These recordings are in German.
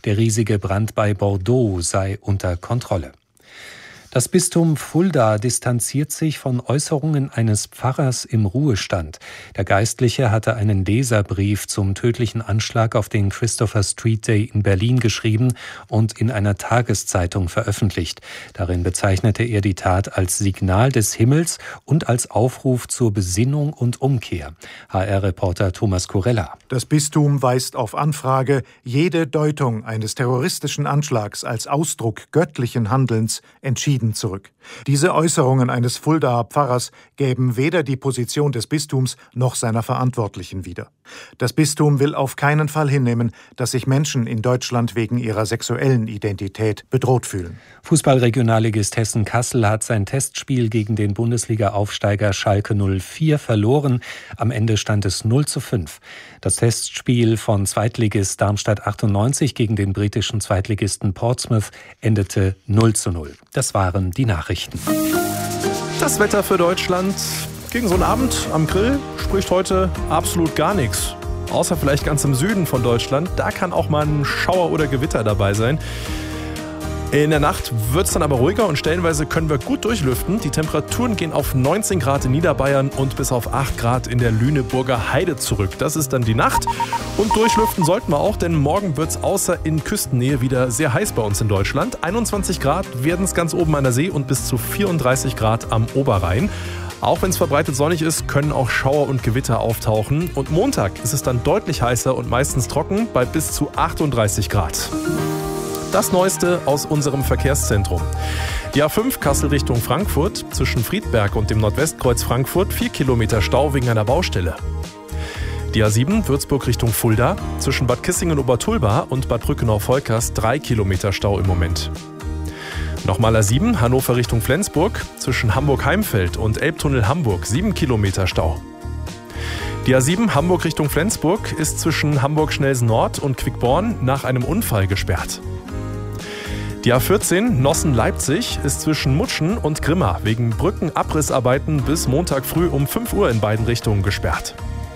Der riesige Brand bei Bordeaux sei unter Kontrolle. Das Bistum Fulda distanziert sich von Äußerungen eines Pfarrers im Ruhestand. Der Geistliche hatte einen Leserbrief zum tödlichen Anschlag auf den Christopher Street Day in Berlin geschrieben und in einer Tageszeitung veröffentlicht. Darin bezeichnete er die Tat als Signal des Himmels und als Aufruf zur Besinnung und Umkehr. HR-Reporter Thomas Kurella. Das Bistum weist auf Anfrage jede Deutung eines terroristischen Anschlags als Ausdruck göttlichen Handelns entschieden zurück. Diese Äußerungen eines Fuldaer Pfarrers gäben weder die Position des Bistums noch seiner Verantwortlichen wieder. Das Bistum will auf keinen Fall hinnehmen, dass sich Menschen in Deutschland wegen ihrer sexuellen Identität bedroht fühlen. Fußballregionalligist Hessen-Kassel hat sein Testspiel gegen den Bundesliga-Aufsteiger Schalke 04 verloren. Am Ende stand es 0:5. Das Testspiel von Zweitligist Darmstadt 98 gegen den britischen Zweitligisten Portsmouth endete 0:0. Das waren die Nachrichten. Das Wetter für Deutschland gegen so einen Abend am Grill spricht heute absolut gar nichts. Außer vielleicht ganz im Süden von Deutschland. Da kann auch mal ein Schauer oder Gewitter dabei sein. In der Nacht wird es dann aber ruhiger und stellenweise können wir gut durchlüften. Die Temperaturen gehen auf 19 Grad in Niederbayern und bis auf 8 Grad in der Lüneburger Heide zurück. Das ist dann die Nacht. Und durchlüften sollten wir auch, denn morgen wird es außer in Küstennähe wieder sehr heiß bei uns in Deutschland. 21 Grad werden es ganz oben an der See und bis zu 34 Grad am Oberrhein. Auch wenn es verbreitet sonnig ist, können auch Schauer und Gewitter auftauchen. Und Montag ist es dann deutlich heißer und meistens trocken bei bis zu 38 Grad. Das Neueste aus unserem Verkehrszentrum. Die A5 Kassel Richtung Frankfurt, zwischen Friedberg und dem Nordwestkreuz Frankfurt 4 Kilometer Stau wegen einer Baustelle. Die A7 Würzburg Richtung Fulda, zwischen Bad Kissingen-Obertulba und Bad Brückenau-Volkers 3 Kilometer Stau im Moment. Nochmal A7 Hannover Richtung Flensburg, zwischen Hamburg-Heimfeld und Elbtunnel Hamburg 7 Kilometer Stau. Die A7 Hamburg Richtung Flensburg ist zwischen Hamburg-Schnelsen-Nord und Quickborn nach einem Unfall gesperrt. Die A14 Nossen-Leipzig ist zwischen Mutschen und Grimma wegen Brückenabrissarbeiten bis Montag früh um 5 Uhr in beiden Richtungen gesperrt.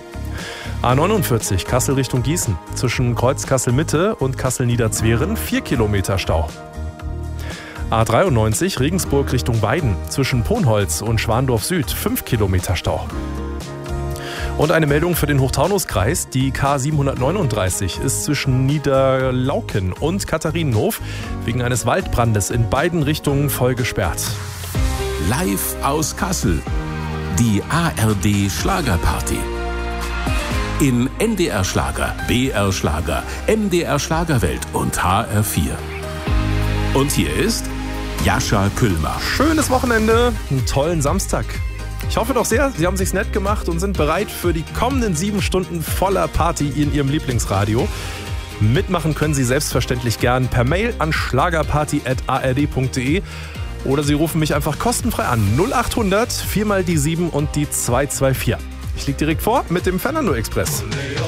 A49 Kassel Richtung Gießen, zwischen Kreuz Kassel-Mitte und Kassel-Niederzweren 4 Kilometer Stau. A93 Regensburg Richtung Weiden, zwischen Ponholz und Schwandorf Süd 5 Kilometer Stau. Und eine Meldung für den Hochtaunuskreis. Die K739 ist zwischen Niederlauken und Katharinenhof wegen eines Waldbrandes in beiden Richtungen voll gesperrt. Live aus Kassel. Die ARD Schlagerparty. In NDR Schlager, BR Schlager, MDR Schlagerwelt und HR4. Und hier ist Jascha Küllmer. Schönes Wochenende, einen tollen Samstag. Ich hoffe doch sehr, Sie haben sich's nett gemacht und sind bereit für die kommenden 7 Stunden voller Party in Ihrem Lieblingsradio. Mitmachen können Sie selbstverständlich gern per Mail an schlagerparty@ard.de oder Sie rufen mich einfach kostenfrei an 0800 4 mal die 7 und die 224. Ich liege direkt vor mit dem Fernando Express. Ole,